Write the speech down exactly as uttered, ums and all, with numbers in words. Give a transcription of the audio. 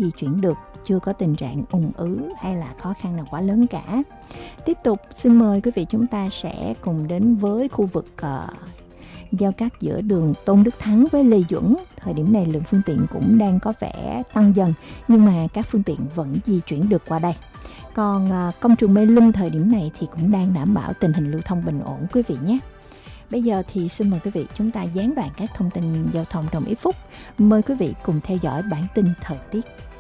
di chuyển được, chưa có tình trạng ùn ứ hay là khó khăn nào quá lớn cả. Tiếp tục xin mời quý vị chúng ta sẽ cùng đến với khu vực uh, giao cắt giữa đường Tôn Đức Thắng với Lê Duẩn. Thời điểm này lượng phương tiện cũng đang có vẻ tăng dần, nhưng mà các phương tiện vẫn di chuyển được qua đây. Còn uh, công trường Mê Linh thời điểm này thì cũng đang đảm bảo tình hình lưu thông bình ổn quý vị nhé. Bây giờ thì xin mời quý vị chúng ta gián đoạn các thông tin giao thông trong ít phút. Mời quý vị cùng theo dõi bản tin thời tiết.